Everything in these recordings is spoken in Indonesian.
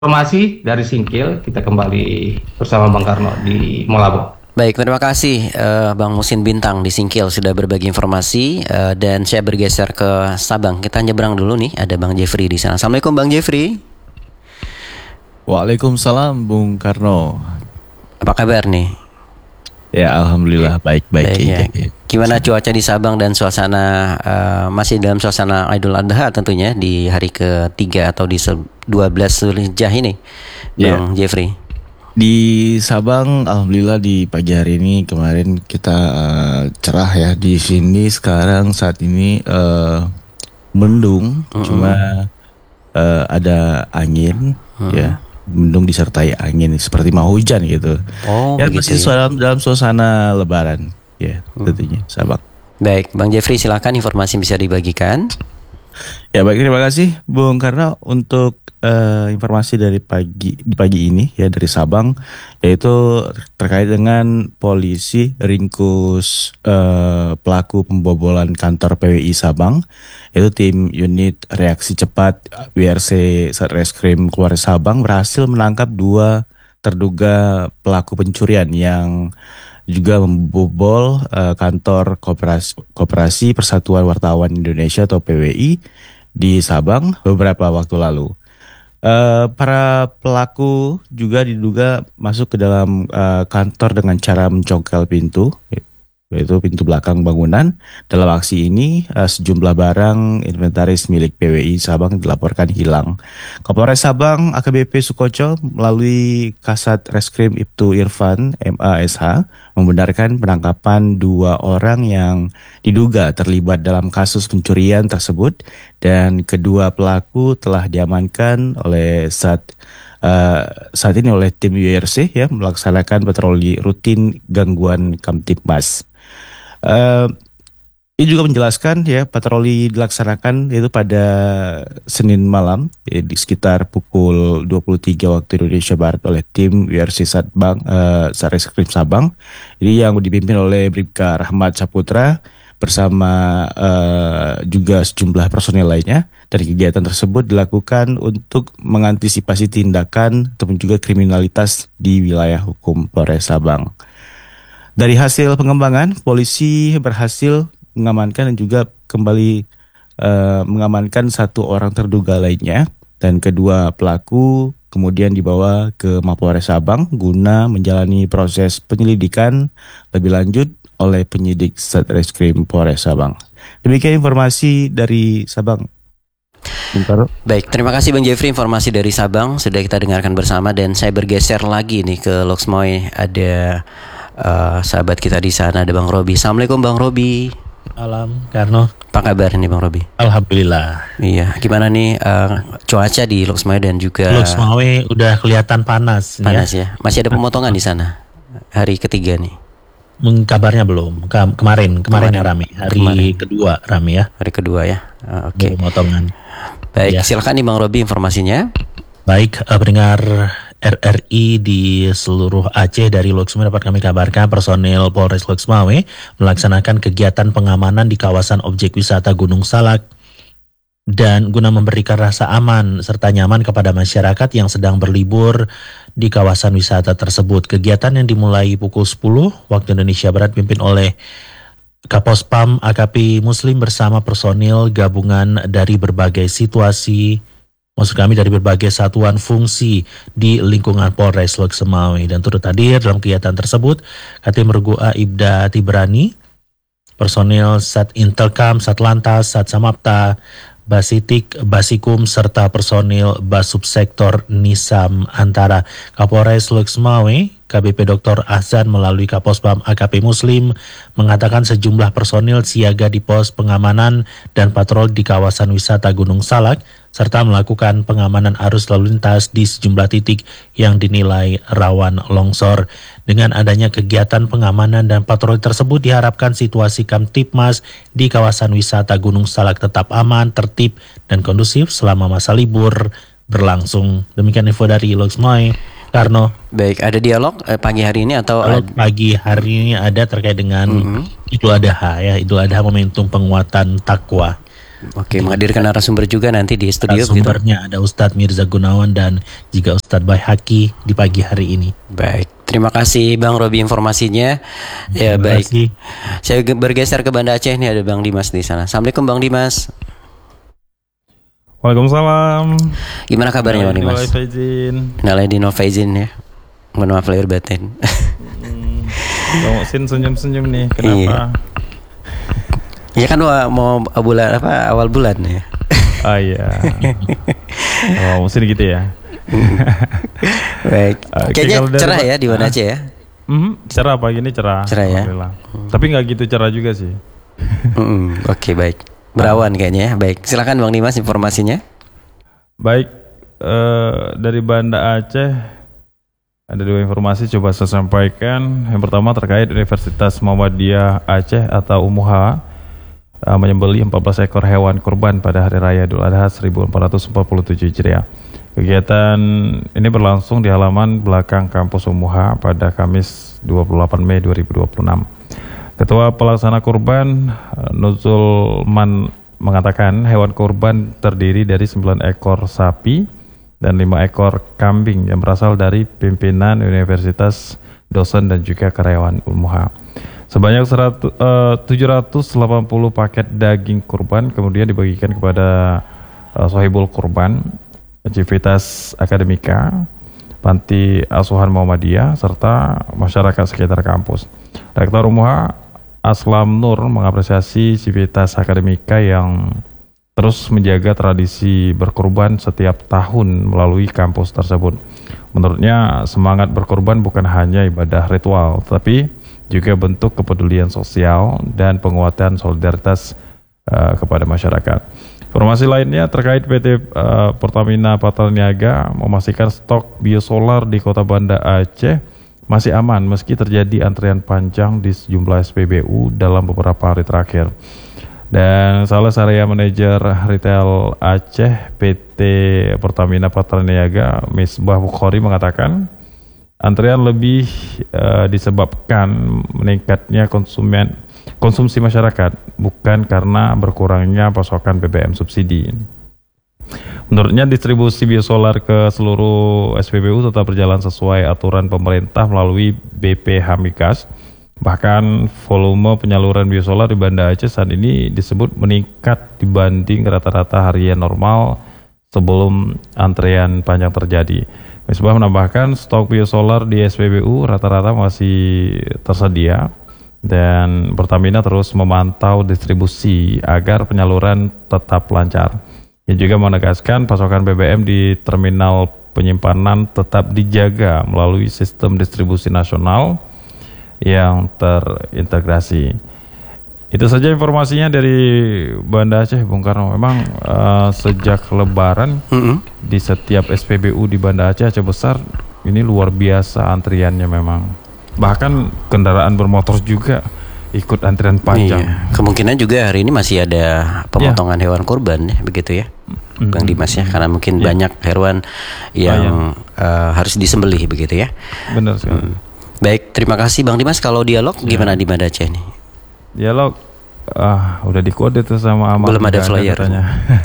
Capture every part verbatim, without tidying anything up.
Informasi dari Singkil, kita kembali bersama Bang Karno di Malabo. Baik, terima kasih uh, Bang Musin Bintang di Singkil sudah berbagi informasi uh, dan saya bergeser ke Sabang. Kita nyebrang dulu nih, ada Bang Jeffrey di sana. Assalamualaikum Bang Jeffrey. Waalaikumsalam Bung Karno. Apa kabar nih? Ya alhamdulillah baik-baik. Baik, ya. Gimana cuaca di Sabang dan suasana uh, masih dalam suasana Idul Adha tentunya di hari ketiga atau di dua belas Zulhijjah ini, Bang yeah. Jeffrey? Di Sabang, alhamdulillah di pagi hari ini kemarin kita uh, cerah ya. Di sini sekarang saat ini uh, mendung, mm-hmm. cuma uh, ada angin, mm-hmm. ya, mendung disertai angin seperti mau hujan gitu. Oh, ya begitu masih ya? dalam, dalam suasana Lebaran, ya mm. tentunya Sabang. Baik, Bang Jeffrey silakan informasi bisa dibagikan. Ya baik, terima kasih Bung Karno untuk uh, informasi dari pagi di pagi ini ya dari Sabang, yaitu terkait dengan polisi ringkus uh, pelaku pembobolan kantor P W I Sabang, yaitu tim unit reaksi cepat W R C Satreskrim Polres Sabang berhasil menangkap dua terduga pelaku pencurian yang juga membobol uh, kantor Koperasi, Koperasi Persatuan Wartawan Indonesia atau P W I di Sabang beberapa waktu lalu. Uh, para pelaku juga diduga masuk ke dalam uh, kantor dengan cara mencongkel pintu, yaitu pintu belakang bangunan. Dalam aksi ini uh, sejumlah barang inventaris milik P W I Sabang dilaporkan hilang. Kapolres Sabang A K B P Sukoco melalui Kasat Reskrim Ibtu Irfan M A S H membenarkan penangkapan dua orang yang diduga terlibat dalam kasus pencurian tersebut, dan kedua pelaku telah diamankan oleh saat uh, saat ini oleh tim W R C ya melaksanakan patroli rutin gangguan Kamtibmas. Uh, ini juga menjelaskan ya patroli dilaksanakan itu pada Senin malam ya, di sekitar pukul dua puluh tiga waktu Indonesia Barat oleh tim W R C Sabang, uh, Satreskrim Sabang, ini yang dipimpin oleh Bribka Rahmat Saputra bersama uh, juga sejumlah personel lainnya, dan kegiatan tersebut dilakukan untuk mengantisipasi tindakan ataupun juga kriminalitas di wilayah hukum Polres Sabang. Dari hasil pengembangan, polisi berhasil mengamankan dan juga kembali uh, mengamankan satu orang terduga lainnya, dan kedua pelaku kemudian dibawa ke Mapolres Sabang guna menjalani proses penyelidikan lebih lanjut oleh penyidik Satreskrim Polres Sabang. Demikian informasi dari Sabang. Bentar. Baik, terima kasih Bang Jeffrey, informasi dari Sabang sudah kita dengarkan bersama, dan saya bergeser lagi nih ke Loksmoy. Ada uh, sahabat kita di sana, ada Bang Robi. Assalamualaikum Bang Robi. Malam Karno. Apa kabar nih Bang Robi? Alhamdulillah. Iya, gimana nih uh, cuaca di Loksmoy dan juga Loksmoy udah kelihatan panas. Panas ya. ya. Masih ada pemotongan di sana hari ketiga nih. Kabarnya belum. Ke- kemarin, kemarin ya rame. Hari kemarin. kedua rame ya. Hari kedua ya. Uh, Oke. Okay. Pemotongan. Baik, ya. Silakan nih Bang Robi informasinya. Baik, uh, pendengar R R I di seluruh Aceh, dari Loksmoy dapat kami kabarkan personil Polres Loksmoy melaksanakan kegiatan pengamanan di kawasan objek wisata Gunung Salak, dan guna memberikan rasa aman serta nyaman kepada masyarakat yang sedang berlibur di kawasan wisata tersebut. Kegiatan yang dimulai pukul sepuluh waktu Indonesia Barat dipimpin oleh Kapospam A K P Muslim bersama personil gabungan dari berbagai situasi, maksud kami dari berbagai satuan fungsi di lingkungan Polres Loksmoy, dan turut hadir dalam kegiatan tersebut Katim Regu A Ibda Tibrani, personil Sat Intelkam, Satlantas, Sat Samapta, Basitik, Basikum, serta personil Basubsektor Nisam Antara. Kapolres Loksmoy K B P Doktor Ahzan melalui Kapospam A K P Muslim mengatakan sejumlah personil siaga di pos pengamanan dan patroli di kawasan wisata Gunung Salak, serta melakukan pengamanan arus lalu lintas di sejumlah titik yang dinilai rawan longsor. Dengan adanya kegiatan pengamanan dan patroli tersebut, diharapkan situasi Kamtibmas di kawasan wisata Gunung Salak tetap aman, tertib, dan kondusif selama masa libur berlangsung. Demikian info dari Loksmoy. Karno. Baik, ada dialog eh, pagi hari ini atau ad... pagi hari ini ada terkait dengan mm-hmm. Idul Adha ya, Idul Adha momentum penguatan takwa. Oke, menghadirkan narasumber juga nanti di studio gitu. Narasumbernya ada Ustadz Mirza Gunawan dan juga Ustadz Baihaqi di pagi hari ini. Baik, terima kasih Bang Robi informasinya. Ya, Terima baik. kasih. Saya ge- bergeser ke Banda Aceh, nih ada Bang Dimas di sana. Assalamualaikum Bang Dimas. Waalaikumsalam. Gimana kabarnya Bang Dimas? Faizin. Naladin Faizin ya. Mohon maaf lahir batin. Bang Muhsin senyum-senyum nih. Kenapa? Ya kan wa- mau bulan apa awal bulan ya. Ah iya. Oh, Muhsin gitu ya. Baik. Oke, Kayaknya kalau dari cerah Pak- ya di Banda Aceh ya. Mhm, cerah pagi ini cerah. Cerah ya? Alhamdulillah. Tapi nggak gitu cerah juga sih. Mm-mm. Oke baik. Berawan kayaknya ya. Baik. Silakan Bang Dimas informasinya. Baik, eh, dari Banda Aceh ada dua informasi coba saya sampaikan. Yang pertama terkait Universitas Muhammadiyah Aceh atau U M U H uh, menyembelih empat belas ekor hewan kurban pada Hari Raya Idul Adha seribu empat ratus empat puluh tujuh Hijriah. Kegiatan ini berlangsung di halaman belakang kampus U M U H pada Kamis dua puluh delapan Mei dua ribu dua puluh enam. Ketua Pelaksana Kurban uh, Nuzulman mengatakan hewan kurban terdiri dari sembilan ekor sapi dan lima ekor kambing yang berasal dari pimpinan universitas, dosen dan juga karyawan U M U H. Sebanyak seratus, uh, tujuh ratus delapan puluh paket daging kurban kemudian dibagikan kepada uh, Sohibul Kurban, Civitas Akademika, Panti Asuhan Muhammadiyah, serta masyarakat sekitar kampus. Rektor U M U H, Aslam Nur, mengapresiasi Civitas Akademika yang terus menjaga tradisi berkurban setiap tahun melalui kampus tersebut. Menurutnya, semangat berkurban bukan hanya ibadah ritual, tetapi juga bentuk kepedulian sosial dan penguatan solidaritas uh, kepada masyarakat. Informasi lainnya terkait P T uh, Pertamina Patraniaga memastikan stok biosolar di Kota Banda Aceh masih aman meski terjadi antrian panjang di sejumlah S P B U dalam beberapa hari terakhir. Dan salah area manajer retail Aceh P T Pertamina Patraniaga Misbah Bukhari mengatakan antrian lebih uh, disebabkan meningkatnya konsumen konsumsi masyarakat, bukan karena berkurangnya pasokan B B M subsidi. Menurutnya distribusi biosolar ke seluruh S P B U tetap berjalan sesuai aturan pemerintah melalui B P H Migas. Bahkan volume penyaluran biosolar di Banda Aceh saat ini disebut meningkat dibanding rata-rata harian normal sebelum antrean panjang terjadi. Misbah menambahkan stok biosolar di S P B U rata-rata masih tersedia dan Pertamina terus memantau distribusi agar penyaluran tetap lancar. Ia juga menegaskan pasokan B B M di terminal penyimpanan tetap dijaga melalui sistem distribusi nasional yang terintegrasi. Itu saja informasinya dari Banda Aceh, Bung Karno. Memang uh, sejak Lebaran mm-hmm. di setiap S P B U di Banda Aceh, Aceh Besar ini luar biasa antriannya memang. Bahkan kendaraan bermotor juga ikut antrian panjang. Iya. Kemungkinan juga hari ini masih ada pemotongan ya. hewan kurban ya, begitu ya, mm-hmm. Bang Dimas ya, karena mungkin ya. banyak hewan yang oh, ya. uh, harus disembelih begitu ya. Benar sekali. Hmm. Baik, terima kasih Bang Dimas. Kalau dialog ya. gimana di Banda Aceh nih? Dialog, ah udah dikode tuh sama Amal. Belum ada flyer. nah.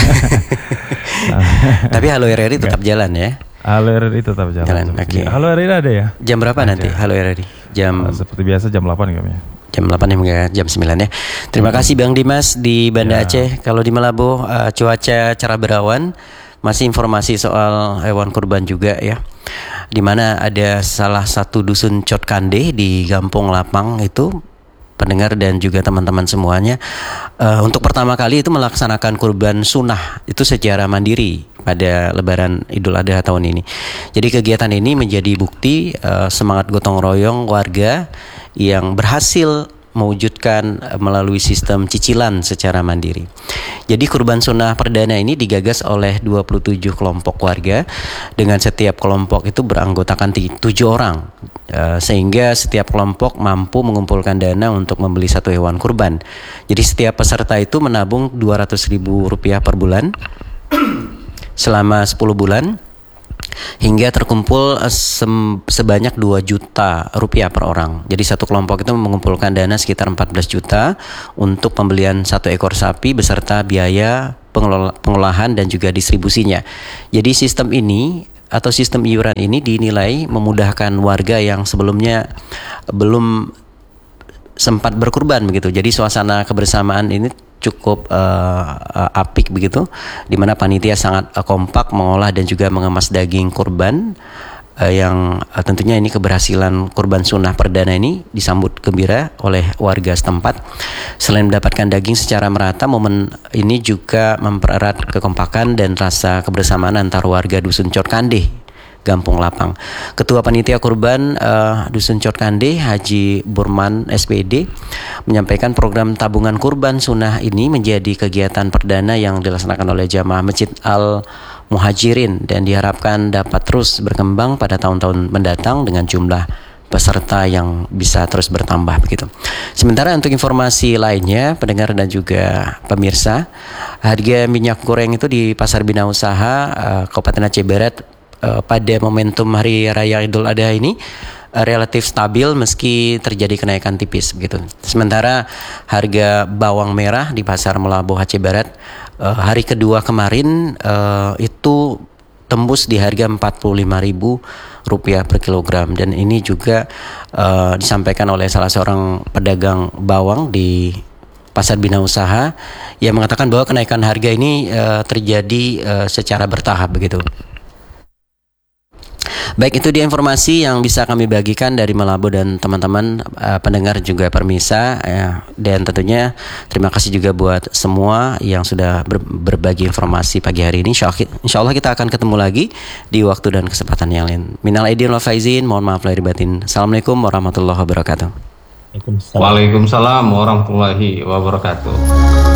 Tapi Halo R R I tetap Nggak. jalan ya? Halo R R I tetap jalan. jalan okay. Halo R R I ada ya? Jam berapa ada. nanti Halo R R I? Jam uh, seperti biasa jam delapan kayaknya. Jam delapan hingga jam sembilan ya. Terima hmm. kasih Bang Dimas di Banda ya. Aceh. Kalau di Malabo uh, cuaca cerah berawan. Masih informasi soal hewan kurban juga ya, di mana ada salah satu dusun Cot Kande di Gampong Lapang itu, pendengar dan juga teman-teman semuanya, uh, untuk pertama kali itu melaksanakan kurban sunnah itu secara mandiri pada Lebaran Idul Adha tahun ini. Jadi kegiatan ini menjadi bukti uh, semangat gotong royong warga yang berhasil mewujudkan melalui sistem cicilan secara mandiri. Jadi kurban sunnah perdana ini digagas oleh dua puluh tujuh kelompok warga dengan setiap kelompok itu beranggotakan tujuh orang, e, sehingga setiap kelompok mampu mengumpulkan dana untuk membeli satu hewan kurban. Jadi setiap peserta itu menabung dua ratus ribu rupiah per bulan selama sepuluh bulan. hingga terkumpul eh, sem- sebanyak dua juta rupiah per orang. Jadi satu kelompok itu mengumpulkan dana sekitar empat belas juta untuk pembelian satu ekor sapi beserta biaya pengelola- pengolahan dan juga distribusinya. Jadi sistem ini atau sistem iuran ini dinilai memudahkan warga yang sebelumnya belum sempat berkurban begitu. Jadi suasana kebersamaan ini cukup uh, uh, apik begitu, di mana panitia sangat uh, kompak mengolah dan juga mengemas daging kurban uh, yang uh, tentunya ini keberhasilan kurban sunnah perdana ini disambut gembira oleh warga setempat. Selain mendapatkan daging secara merata, momen ini juga mempererat kekompakan dan rasa kebersamaan antar warga Dusun Corkande, Gampung Lapang. Ketua Panitia Kurban uh, Dusun Corkande, Haji Burman S P D, menyampaikan program tabungan kurban sunnah ini menjadi kegiatan perdana yang dilaksanakan oleh jamaah Masjid Al Muhajirin dan diharapkan dapat terus berkembang pada tahun-tahun mendatang dengan jumlah peserta yang bisa terus bertambah begitu. Sementara untuk informasi lainnya, pendengar dan juga pemirsa, harga minyak goreng itu di Pasar Bina Usaha uh, Kabupaten Aceh Barat pada momentum Hari Raya Idul Adha ini relatif stabil meski terjadi kenaikan tipis begitu. Sementara harga bawang merah di Pasar Melabuh Aceh Barat hari kedua kemarin itu tembus di harga empat puluh lima ribu rupiah per kilogram, dan ini juga disampaikan oleh salah seorang pedagang bawang di Pasar Bina Usaha yang mengatakan bahwa kenaikan harga ini terjadi secara bertahap begitu. Baik, itu dia informasi yang bisa kami bagikan dari Malabo dan teman-teman uh, pendengar juga permisa ya. Dan tentunya terima kasih juga buat semua yang sudah ber- berbagi informasi pagi hari ini. Insya Allah kita akan ketemu lagi di waktu dan kesempatan yang lain. Minal aidin wal faizin, mohon maaf lahir batin. Assalamualaikum warahmatullahi wabarakatuh. Waalaikumsalam warahmatullahi wabarakatuh.